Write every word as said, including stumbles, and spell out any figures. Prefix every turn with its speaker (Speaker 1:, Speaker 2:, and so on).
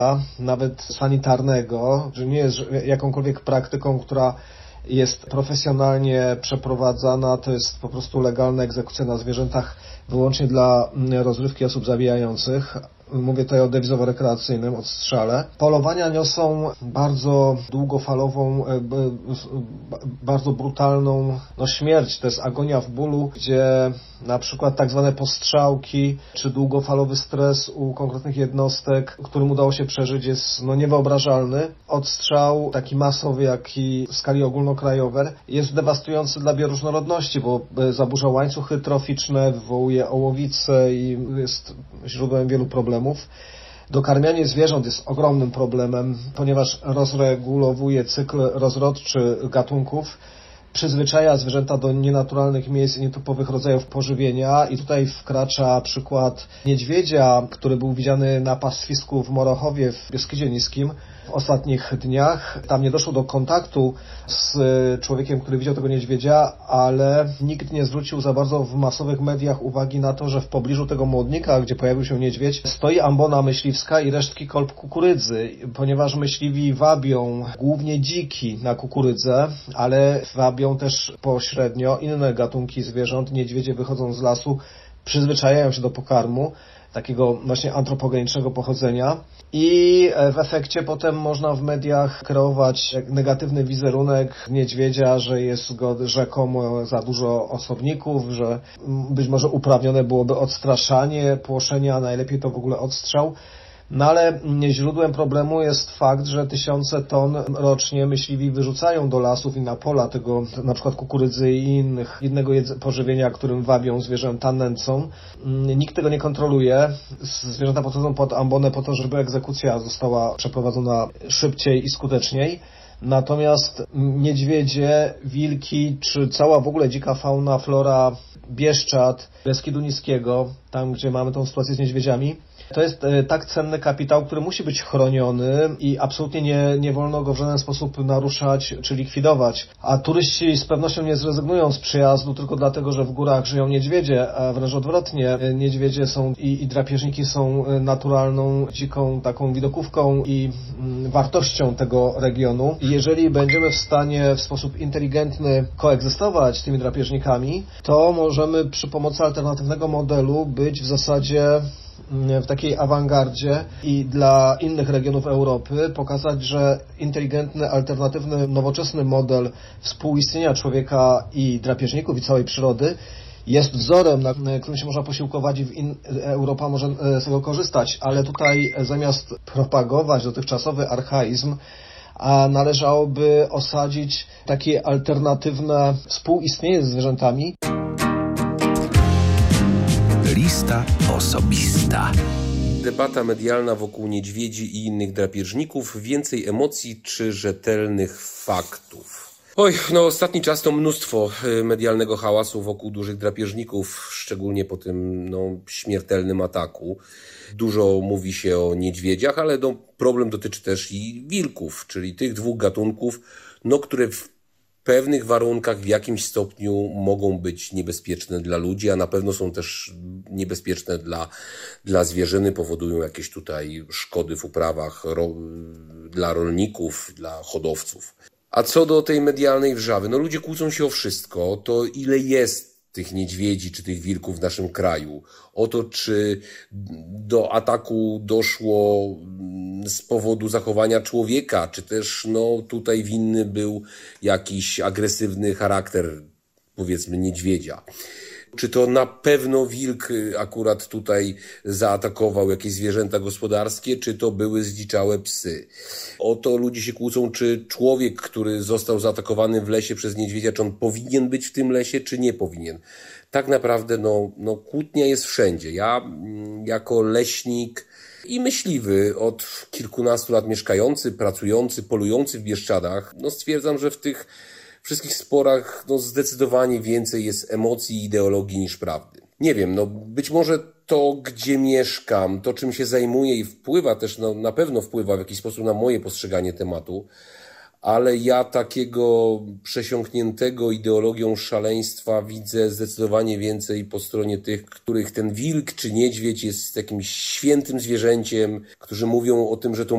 Speaker 1: nawet sanitarnego, że nie jest jakąkolwiek praktyką, która jest profesjonalnie przeprowadzana, to jest po prostu legalna egzekucja na zwierzętach wyłącznie dla rozrywki osób zabijających. Mówię tutaj o dewizowo-rekreacyjnym odstrzale. Polowania niosą bardzo długofalową, bardzo brutalną no, śmierć. To jest agonia w bólu, gdzie na przykład tak zwane postrzałki, czy długofalowy stres u konkretnych jednostek, którym udało się przeżyć, jest no, niewyobrażalny. Odstrzał taki masowy, jak i w skali ogólnokrajowej jest dewastujący dla bioróżnorodności, bo zaburza łańcuchy troficzne, wywołuje ołowice i jest źródłem wielu problemów. Dokarmianie zwierząt jest ogromnym problemem, ponieważ rozregulowuje cykl rozrodczy gatunków, przyzwyczaja zwierzęta do nienaturalnych miejsc i nietypowych rodzajów pożywienia i tutaj wkracza przykład niedźwiedzia, który był widziany na pastwisku w Morochowie w Beskidzie Niskim w ostatnich dniach. Tam nie doszło do kontaktu z człowiekiem, który widział tego niedźwiedzia, ale nikt nie zwrócił za bardzo w masowych mediach uwagi na to, że w pobliżu tego młodnika, gdzie pojawił się niedźwiedź, stoi ambona myśliwska i resztki kolb kukurydzy, ponieważ myśliwi wabią głównie dziki na kukurydzę, ale wabią też pośrednio inne gatunki zwierząt. Niedźwiedzie wychodzą z lasu, przyzwyczajają się do pokarmu takiego właśnie antropogenicznego pochodzenia i w efekcie potem można w mediach kreować negatywny wizerunek niedźwiedzia, że jest go rzekomo za dużo osobników, że być może uprawnione byłoby odstraszanie, płoszenie, a najlepiej to w ogóle odstrzał. No ale źródłem problemu jest fakt, że tysiące ton rocznie myśliwi wyrzucają do lasów i na pola tego, na przykład kukurydzy i innych, innego pożywienia, którym wabią zwierzęta nęcą. Nikt tego nie kontroluje. Zwierzęta podchodzą pod ambonę po to, żeby egzekucja została przeprowadzona szybciej i skuteczniej. Natomiast niedźwiedzie, wilki, czy cała w ogóle dzika fauna, flora Bieszczad, Beskidu Niskiego, tam gdzie mamy tą sytuację z niedźwiedziami, to jest tak cenny kapitał, który musi być chroniony i absolutnie nie, nie wolno go w żaden sposób naruszać czy likwidować. A turyści z pewnością nie zrezygnują z przyjazdu tylko dlatego, że w górach żyją niedźwiedzie, a wręcz odwrotnie. Niedźwiedzie są i, i drapieżniki są naturalną, dziką taką widokówką i mm, wartością tego regionu. I jeżeli będziemy w stanie w sposób inteligentny koegzystować z tymi drapieżnikami, to możemy przy pomocy alternatywnego modelu być w zasadzie w takiej awangardzie i dla innych regionów Europy pokazać, że inteligentny, alternatywny, nowoczesny model współistnienia człowieka i drapieżników i całej przyrody jest wzorem, na którym się można posiłkować i w in... Europa może z tego korzystać, ale tutaj zamiast propagować dotychczasowy archaizm, a należałoby osadzić takie alternatywne współistnienie ze zwierzętami.
Speaker 2: Lista osobista.
Speaker 3: Debata medialna wokół niedźwiedzi i innych drapieżników. Więcej emocji czy rzetelnych faktów? Oj, no ostatni czas to mnóstwo medialnego hałasu wokół dużych drapieżników, szczególnie po tym no, śmiertelnym ataku. Dużo mówi się o niedźwiedziach, ale no, problem dotyczy też i wilków, czyli tych dwóch gatunków, no, które w w pewnych warunkach w jakimś stopniu mogą być niebezpieczne dla ludzi, a na pewno są też niebezpieczne dla, dla zwierzyny, powodują jakieś tutaj szkody w uprawach ro, dla rolników, dla hodowców. A co do tej medialnej wrzawy, no ludzie kłócą się o wszystko, to ile jest tych niedźwiedzi czy tych wilków w naszym kraju, o to, czy do ataku doszło z powodu zachowania człowieka, czy też no tutaj winny był jakiś agresywny charakter, powiedzmy, niedźwiedzia. Czy to na pewno wilk akurat tutaj zaatakował jakieś zwierzęta gospodarskie, czy to były zdziczałe psy? O to ludzie się kłócą, czy człowiek, który został zaatakowany w lesie przez niedźwiedzia, czy on powinien być w tym lesie, czy nie powinien? Tak naprawdę no, no kłótnia jest wszędzie. Ja jako leśnik i myśliwy, od kilkunastu lat mieszkający, pracujący, polujący w Bieszczadach, no stwierdzam, że w tych wszystkich sporach no zdecydowanie więcej jest emocji i ideologii niż prawdy. Nie wiem, no być może to, gdzie mieszkam, to czym się zajmuję i wpływa też, no na pewno wpływa w jakiś sposób na moje postrzeganie tematu, ale ja takiego przesiąkniętego ideologią szaleństwa widzę zdecydowanie więcej po stronie tych, których ten wilk czy niedźwiedź jest jakimś świętym zwierzęciem, którzy mówią o tym, że to